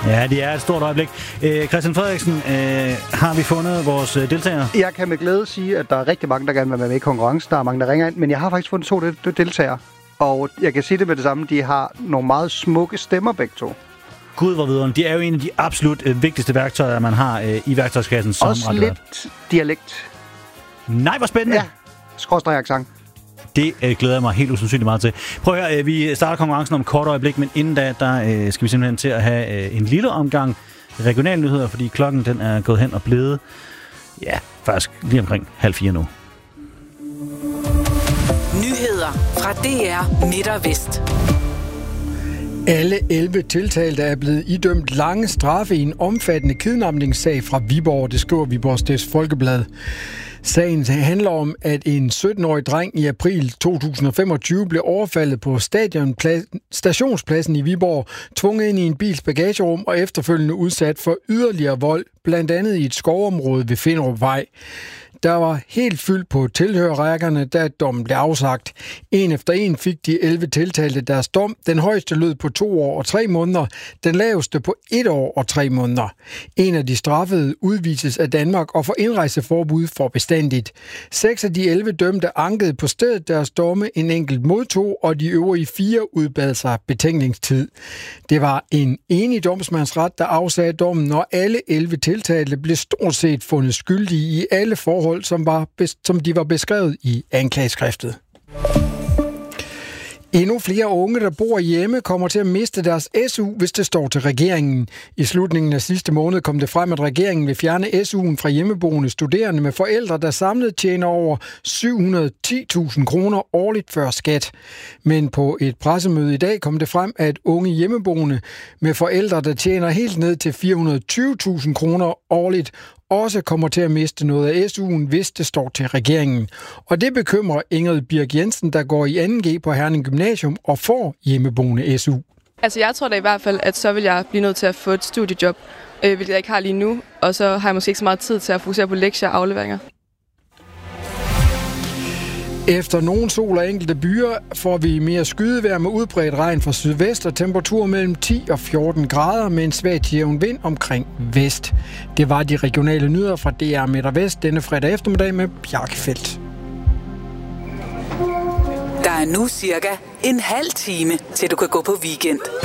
Ja, det er et stort øjeblik. Christian Frederiksen, har vi fundet vores deltagere? Jeg kan med glæde sige, at der er rigtig mange, der gerne vil være med i konkurrencen. Der er mange, der ringer ind, men jeg har faktisk fundet 2 deltagere. Og jeg kan sige det med det samme, de har nogle meget smukke stemmer begge to. Gud, hvor videre. De er jo en af de absolut vigtigste værktøjer, man har i værktøjskassen som også lidt dialekt. Nej, hvor spændende. Ja, skråstreg accent. Det glæder jeg mig helt usandsynligt meget til. Prøv at høre, vi starter konkurrencen om et kort øjeblik, men inden da, skal vi simpelthen til at have en lille omgang regionale nyheder, fordi klokken den er gået hen og blevet, ja, faktisk lige omkring 3:30 nu. Nyheder fra DR Midt og Vest. Alle 11 tiltalte er blevet idømt lange straffe i en omfattende kidnapningssag fra Viborg, det skriver Viborgs Folkeblad. Sagen handler om, at en 17-årig dreng i april 2025 blev overfaldet på stationspladsen i Viborg, tvunget ind i en bils bagagerum og efterfølgende udsat for yderligere vold, blandt andet i et skovområde ved Finderupvej. Der var helt fyldt på tilhørerrækkerne, da dommen blev afsagt. En efter en fik de 11 tiltalte deres dom. Den højeste lød på 2 år og 3 måneder, den laveste på 1 år og 3 måneder. En af de straffede udvises af Danmark og får indrejseforbud for bestandigt. 6 af de 11 dømte ankede på stedet deres domme, en enkelt modtog, og de øvrige 4 udbad sig betænkningstid. Det var en enig domsmandsret, der afsagde dommen, når alle 11 tiltalte blev stort set fundet skyldige i alle forhold, som de var beskrevet i anklageskriftet. Endnu flere unge, der bor hjemme, kommer til at miste deres SU, hvis det står til regeringen. I slutningen af sidste måned kom det frem, at regeringen vil fjerne SU'en fra hjemmeboende studerende med forældre, der samlet tjener over 710.000 kroner årligt før skat. Men på et pressemøde i dag kom det frem, at unge hjemmeboende med forældre, der tjener helt ned til 420.000 kroner årligt, også kommer til at miste noget af SU'en, hvis det står til regeringen. Og det bekymrer Ingrid Birk Jensen, der går i 2G på Herning Gymnasium og får hjemmeboende SU. Altså jeg tror da i hvert fald, at så vil jeg blive nødt til at få et studiejob, hvilket jeg ikke har lige nu, og så har jeg måske ikke så meget tid til at fokusere på lektier og afleveringer. Efter nogen sol og enkelte byer får vi mere skydevejr med udbredt regn fra sydvest og temperatur mellem 10 og 14 grader med en svag til jævn vind omkring vest. Det var de regionale nyheder fra DR Midt og Vest denne fredag eftermiddag med Bjarke Feldt. Der er nu cirka en halv time, til du kan gå på weekend.